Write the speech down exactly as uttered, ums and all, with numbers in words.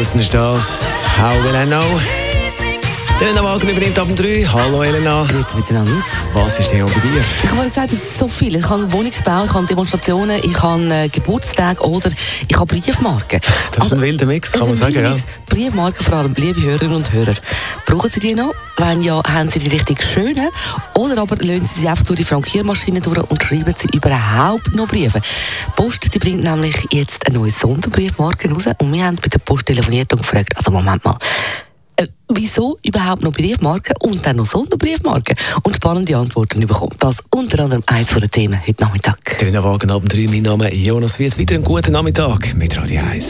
draußen ist das How Will I Know? Elena Wagen übernimmt ab drei. Hallo Elena. Jetzt miteinander. Was ist denn auch bei dir? Ich habe gesagt, es ist so viel. Ich habe Wohnungsbau, ich habe Demonstrationen, ich habe äh, Geburtstage oder ich habe Briefmarken. Das ist ein wilder Mix, kann man sagen. Ja. Briefmarken vor allem, liebe Hörerinnen und Hörer. Brauchen Sie die noch? Wenn ja, haben Sie die richtig schönen? Oder aber lösen Sie sie einfach durch die Frankiermaschine durch und schreiben Sie überhaupt noch Briefe? Die Post die bringt nämlich jetzt eine neue Sonderbriefmarke raus und wir haben bei der Post telefoniert und gefragt, also Moment mal, Äh, wieso überhaupt noch Briefmarken und dann noch Sonderbriefmarken? Und spannende Antworten bekommt. Das unter anderem eines der Themen heute Nachmittag. Elena Wagen ab drei. Mein Name ist Jonas Wies. Wieder einen guten Nachmittag mit Radio eins.